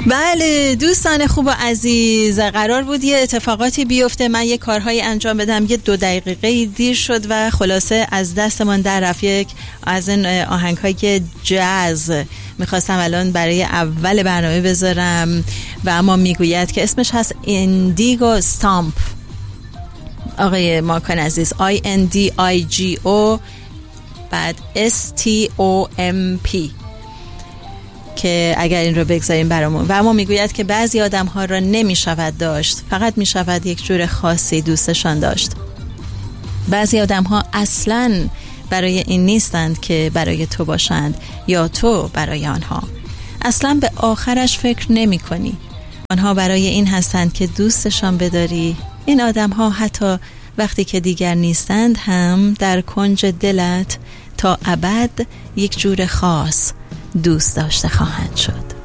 بله دوستان خوب و عزیز، قرار بود یه اتفاقاتی بیفته، من یه کارهایی انجام بدم، یه 2 دقیقه دیر شد و خلاصه از دستمان در رفت. یک از این آهنگ‌های جاز میخواستم الان برای اول برنامه بذارم و اما میگوید که اسمش هست ایندیگو استامپ. آقای ماکان عزیز INDIGO بعد STOMP که اگر این رو بگذاریم برامون. و اما میگوید که بعضی آدم ها را نمیشود داشت، فقط میشود یک جور خاصی دوستشان داشت. بعضی آدم ها اصلاً برای این نیستند که برای تو باشند یا تو برای آنها. اصلاً به آخرش فکر نمی کنی. آنها برای این هستند که دوستشان بداری. این آدم ها حتی وقتی که دیگر نیستند هم در کنج دلت تا ابد یک جور خاص دوست داشته خواهند شد.